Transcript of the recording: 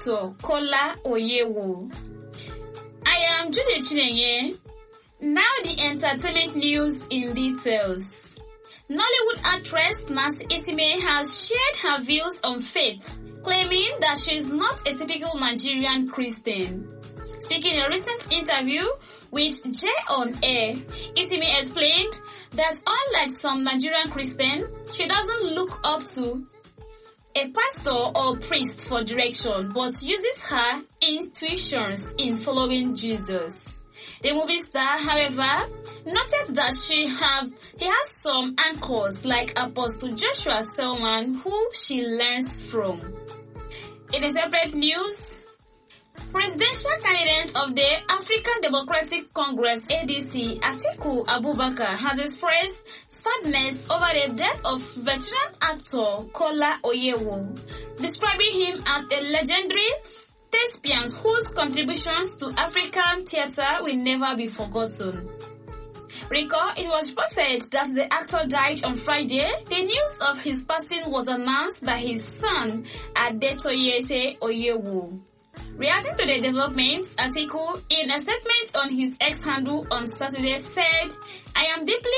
actor Kola Oyewo. I am Judy Chinenye. Now the entertainment news in details. Nollywood actress Nancy Isime has shared her views on faith, claiming that she is not a typical Nigerian Christian. Speaking in a recent interview with J on Air, Isime explained that unlike some Nigerian Christians, she doesn't look up to a pastor or priest for direction, but uses her intuitions in following Jesus. The movie star, however, noted that he has some anchors like Apostle Joshua Selman, who she learns from. In a separate news, presidential candidate of the African Democratic Congress ADC, Atiku Abubakar, has expressed sadness over the death of veteran actor Kola Oyewo, describing him as a legendary thespian whose contributions to African theatre will never be forgotten. Recall, it was reported that the actor died on Friday. The news of his passing was announced by his son, Adetoyese Oyewo. Reacting to the developments, Atiku, in a statement on his X handle on Saturday, said, "I am deeply